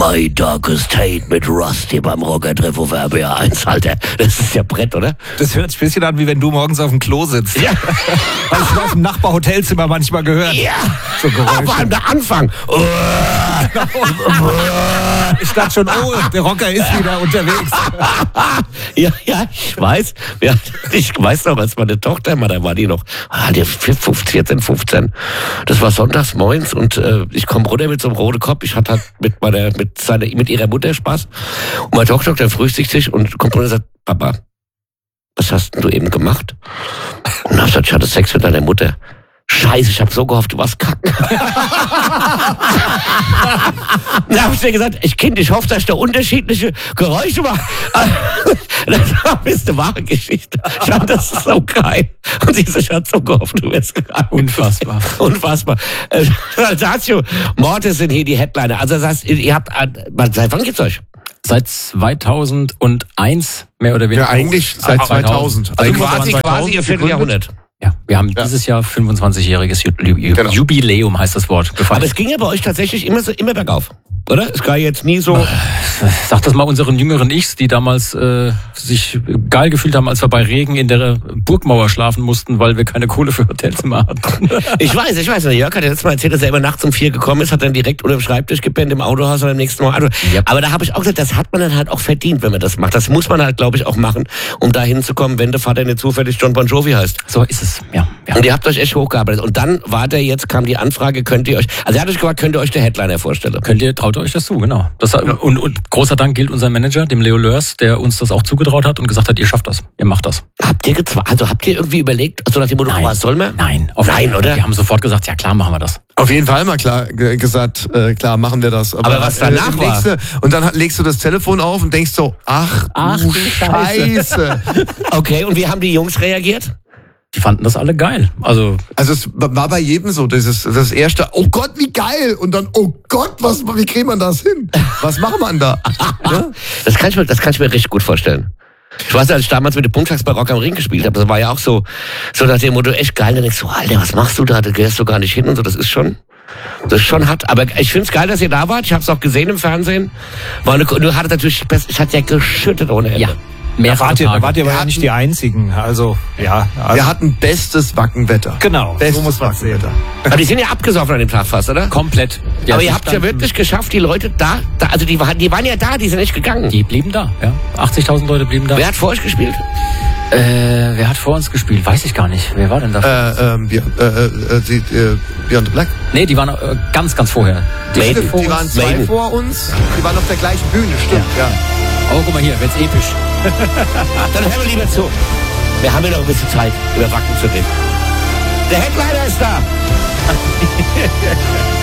My Darkest Hate mit Rusty beim Rocker-Treff auf RBR 1, Alter. Das ist ja Brett, oder? Das hört sich ein bisschen an, wie wenn du morgens auf dem Klo sitzt. Ja. Hast du aus dem Nachbarhotelzimmer manchmal gehört? Ja. So Geräusche. Vor allem der Anfang. Ich dachte schon, oh, der Rocker ist wieder unterwegs. Ja, ich weiß. Ja, ich weiß noch, als meine Tochter, da war die noch, die 14, 15. Das war sonntags morgens und ich komme runter mit so einem roten Kopf. Ich hatte halt mit ihrer Mutter Spaß. Und meine Tochter dann frühstückt sich und kommt runter und sagt, Papa, was hast denn du eben gemacht? Und dann hab ich gesagt, ich hatte Sex mit deiner Mutter. Scheiße, ich habe so gehofft, du warst kacken. Dann habe ich dir gesagt, ich hoffe, dass ich da unterschiedliche Geräusche mache. Das war eine wahre Geschichte. Ich fand das so geil. Und sie so, ich hatte so gehofft, du wärst kacken. Unfassbar. Unfassbar. Saltatio, Morte sind hier die Headliner. Also das heißt, ihr habt, seit wann gibt's euch? Seit 2001, mehr oder weniger. Ja, eigentlich seit 2000. Also quasi ihr Vierteljahrhundert. Ja, wir haben dieses Jahr 25-jähriges Jubiläum, heißt das Wort. Aber es ging ja bei euch tatsächlich immer bergauf, oder? Es war jetzt nie so... Sag das mal unseren jüngeren Ichs, die damals sich geil gefühlt haben, als wir bei Regen in der Burgmauer schlafen mussten, weil wir keine Kohle für Hotelzimmer hatten. Ich weiß. Der Jörg hat ja letztes Mal erzählt, dass er immer nachts um 4 gekommen ist, hat dann direkt unter dem Schreibtisch gepennt im Autohaus und am nächsten Mal. Yep. Aber da habe ich auch gesagt, das hat man dann halt auch verdient, wenn man das macht. Das muss man halt, glaube ich, auch machen, um da hinzukommen, wenn der Vater nicht zufällig John Bon Jovi heißt. So ist es, ja. Und ihr habt euch echt hochgearbeitet. Und dann kam die Anfrage, er hat euch gefragt, könnt ihr euch der Headliner vorstellen? Traut ihr euch das zu, genau. Und großer Dank gilt unserem Manager, dem Leo Lörs, der uns das auch zugetraut hat und gesagt hat, ihr schafft das, ihr macht das. Habt ihr irgendwie überlegt, also nach dem Motto, was soll man? Nein, oder? Wir haben sofort gesagt, ja klar, machen wir das. Auf jeden Fall mal klar gesagt, klar machen wir das. Aber was danach war? Und dann legst du das Telefon auf und denkst so, ach du Scheiße. Okay, und wie haben die Jungs reagiert? Die fanden das alle geil. Also es war bei jedem so, das erste, oh Gott, wie geil! Und dann, oh Gott, wie kriegt man das hin? Was macht man da? Ja? Das kann ich mir richtig gut vorstellen. Ich weiß, als ich damals mit den Punktags bei Rock am Ring gespielt habe, das war ja auch so nach dem Motto, echt geil. Dann denkst du, Alter, was machst du da? Da gehst du gar nicht hin und so. Das ist schon hart. Aber ich finde es geil, dass ihr da wart. Ich habe es auch gesehen im Fernsehen. Du hattet natürlich, es hat ja geschüttet ohne Ende. Ja. Da wart ihr aber ja nicht die Einzigen. Also, ja. Wir hatten bestes Wackenwetter. Genau, bestes so muss man sehen. Aber die sind ja abgesoffen an dem Tag fast, oder? Komplett. Ja, aber ihr habt ja wirklich geschafft, die Leute da, also die waren ja da, die sind nicht gegangen. Die blieben da, ja. 80.000 Leute blieben da. Wer hat vor euch gespielt? Wer hat vor uns gespielt? Weiß ich gar nicht. Wer war denn da? Beyond the Black. Nee, die waren ganz, ganz vorher. Die waren zwei vor uns. Die waren auf der gleichen Bühne, stimmt, ja. Oh, guck mal hier, wenn's episch. Dann hören wir lieber zu. Wir haben ja noch ein bisschen Zeit, über Wacken zu reden. Der Headliner ist da.